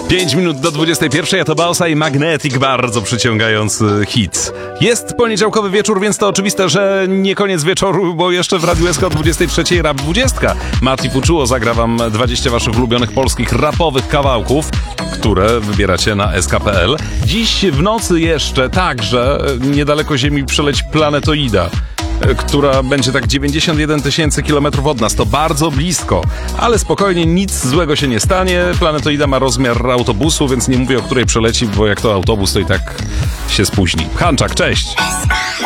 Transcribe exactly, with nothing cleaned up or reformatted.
pięć minut do dwudziestej pierwszej, a to Bausa i Magnetic, bardzo przyciągający hit. Jest poniedziałkowy wieczór, więc to oczywiste, że nie koniec wieczoru, bo jeszcze w Radiu S K o dwudziestej trzeciej Rap dwadzieścia. Mati Puczuło zagra wam dwadzieścia waszych ulubionych polskich rapowych kawałków, które wybieracie na S K kropka P L. Dziś w nocy jeszcze także niedaleko Ziemi przeleci planetoida, która będzie tak dziewięćdziesiąt jeden tysięcy kilometrów od nas. To bardzo blisko, ale spokojnie, nic złego się nie stanie. Planetoida ma rozmiar autobusu, więc nie mówię, o której przeleci, bo jak to autobus, to i tak się spóźni. Hanczak, cześć!